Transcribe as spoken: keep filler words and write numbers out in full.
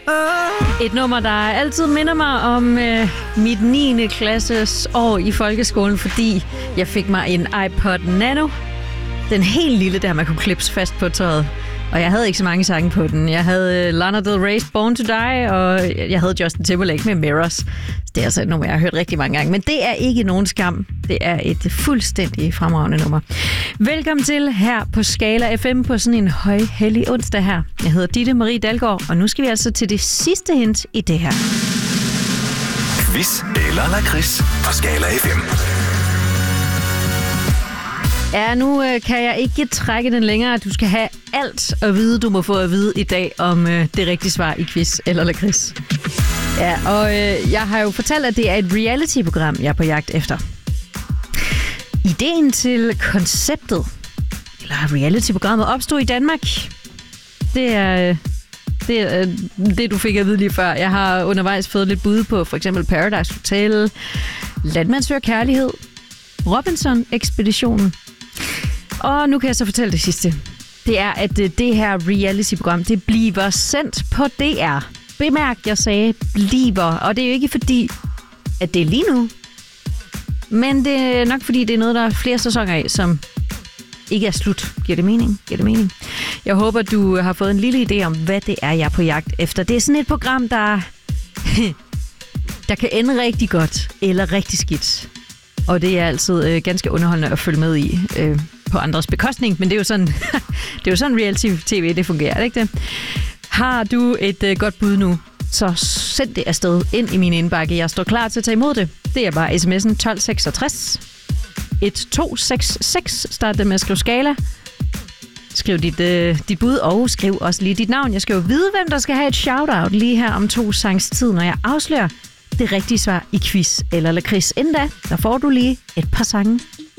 Et nummer, der altid minder mig om øh, mit niende klasses år i folkeskolen, fordi jeg fik mig en iPod Nano. Den helt lille, der man kunne klippe fast på tøjet. Og jeg havde ikke så mange sange på den. Jeg havde Lana Del Rey's Born to Die, og jeg havde Justin Timberlake med Mirrors. Det er altså et nummer, jeg har hørt rigtig mange gange. Men det er ikke nogen skam. Det er et fuldstændig fremragende nummer. Velkommen til her på Skala F M på sådan en højhellig onsdag her. Jeg hedder Ditte Marie Dalgaard, og nu skal vi altså til det sidste hint i det her. Quiz eller lakrids på Skala F M. Ja, nu øh, kan jeg ikke trække den længere. Du skal have alt at vide, du må få at vide i dag om øh, det rigtige svar i quiz eller lakrids. Ja, og øh, jeg har jo fortalt, at det er et reality-program, jeg er på jagt efter. Ideen til konceptet, eller reality-programmet, opstod i Danmark. Det er øh, det, er, øh, det, du fik at vide lige før. Jeg har undervejs fået lidt bud på for eksempel Paradise Hotel, Landmand søger kærlighed, Robinson-ekspeditionen. Og nu kan jeg så fortælle det sidste. Det er, at det her reality-program, det bliver sendt på D R. Bemærk, jeg sagde bliver. Og det er jo ikke fordi, at det er lige nu. Men det er nok fordi, det er noget, der er flere sæsoner af, som ikke er slut. Giver det mening? Giver det mening? Jeg håber, du har fået en lille idé om, hvad det er, jeg er på jagt efter. Det er sådan et program, der, der kan ende rigtig godt eller rigtig skidt. Og det er altid øh, ganske underholdende at følge med i øh, på andres bekostning. Men det er jo sådan, det er jo sådan reality-tv, det fungerer, ikke det? Har du et øh, godt bud nu, så send det afsted ind i min indbakke. Jeg står klar til at tage imod det. Det er bare sms'en tolv seksogtres et to seks seks. Start det med at skrive Skala. Skriv dit, øh, dit bud, og skriv også lige dit navn. Jeg skal jo vide, hvem der skal have et shout-out lige her om to sangs tid, når jeg afslører det rigtige svar i quiz eller lakrids. Inden da, der får du lige et par sange.